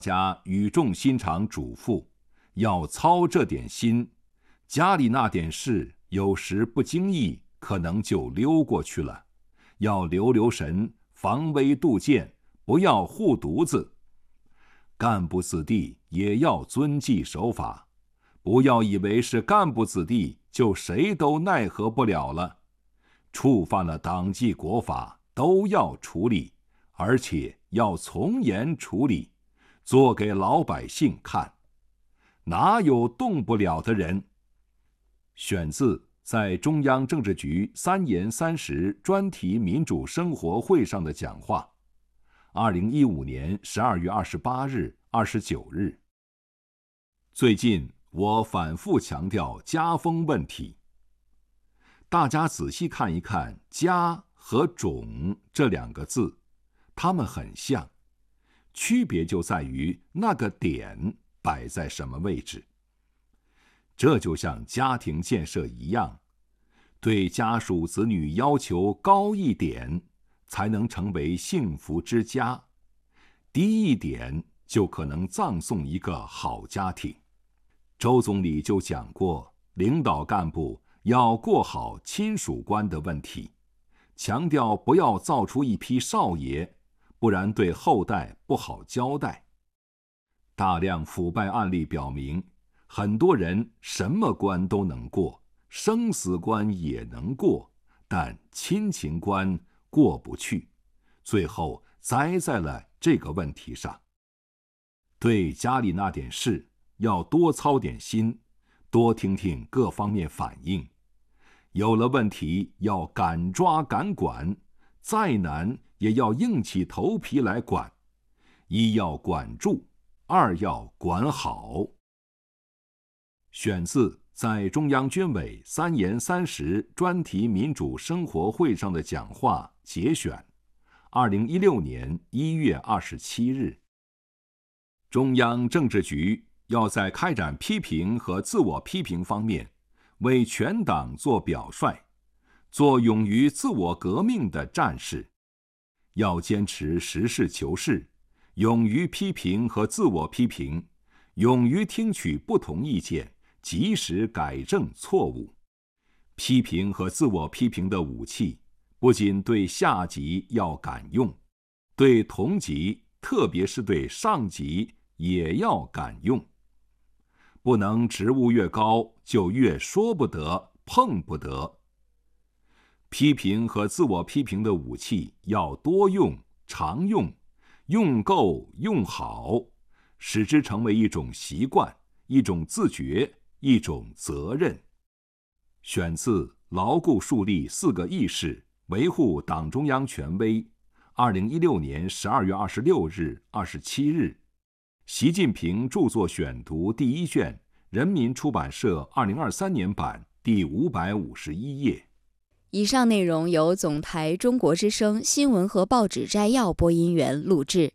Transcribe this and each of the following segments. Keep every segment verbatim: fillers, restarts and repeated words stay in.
家语重心长嘱咐，要操这点心，家里那点事有时不经意可能就溜过去了，要留留神，防微杜渐，不要护犊子。干部子弟也要遵纪守法，不要以为是干部子弟就谁都奈何不了了，触犯了党纪国法都要处理，而且要从严处理，做给老百姓看，哪有动不了的人？选自在中央政治局三严三实专题民主生活会上的讲话，二零一五年十二月二十八日、二十九日。最近我反复强调家风问题，大家仔细看一看“家”和“种”这两个字，它们很像，区别就在于那个点摆在什么位置。这就像家庭建设一样，对家属子女要求高一点，才能成为幸福之家；低一点，就可能葬送一个好家庭。周总理就讲过，领导干部要过好亲属关的问题，强调不要造出一批少爷，不然对后代不好交代。大量腐败案例表明，很多人什么关都能过，生死关也能过，但亲情关过不去，最后栽在了这个问题上。对家里那点事，要多操点心，多听听各方面反应。有了问题要敢抓敢管，再难也要硬起头皮来管。一要管住，二要管好。选自在中央军委三严三实专题民主生活会上的讲话节选，二零一六年一月二十七日。中央政治局要在开展批评和自我批评方面，为全党做表率，做勇于自我革命的战士。要坚持实事求是，勇于批评和自我批评，勇于听取不同意见，及时改正错误。批评和自我批评的武器，不仅对下级要敢用，对同级，特别是对上级也要敢用。不能职务越高就越说不得、碰不得。批评和自我批评的武器要多用、常用，用够、用好，使之成为一种习惯、一种自觉、一种责任。选自牢固树立四个意识，维护党中央权威，二零一六年十二月二十六日、二十七日。习近平著作选读第一卷，人民出版社二零二三年版，第五百五十一页。 以上内容由总台中国之声新闻和报纸摘要播音员录制。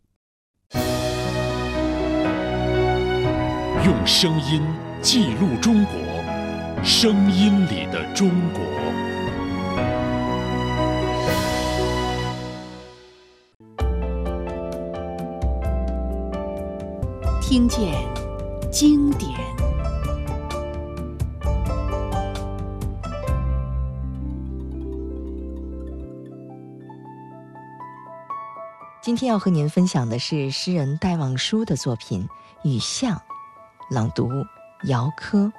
用声音记录中国，声音里的中国。 听见经典。今天要和您分享的是诗人戴望舒的作品《雨巷》，朗读姚科。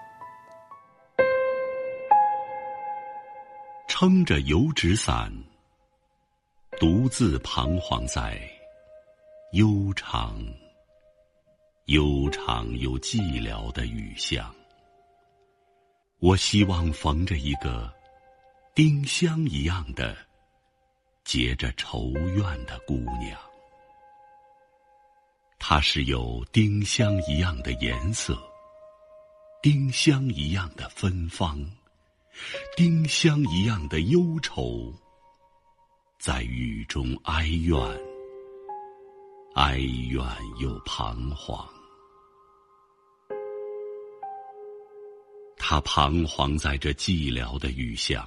撑着油纸伞，独自彷徨在悠长悠长又寂寥的雨巷。我希望逢着一个丁香一样的结着愁怨的姑娘，她是有丁香一样的颜色，丁香一样的芬芳，丁香一样的忧愁，在雨中哀怨，哀怨又彷徨。她彷徨在这寂寥的雨巷，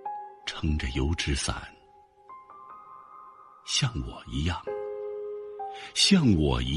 撑着油纸伞，像我一样， 像我一样